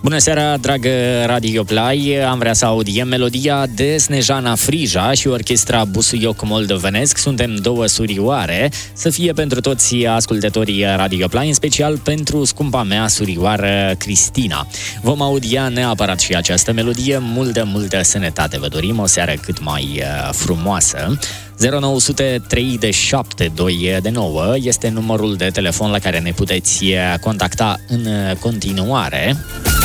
Bună seara, dragă Radio Play! Am vrea să audiem melodia de Snejana Frija și orchestra Busuioc Moldovenesc. Suntem două surioare. Să fie pentru toți ascultătorii Radio Play, în special pentru scumpa mea surioară Cristina. Vom audia neapărat și această melodie. Multă sănătate vă dorim, o seară cât mai frumoasă. 0900 3729 este numărul de telefon la care ne puteți contacta în continuare.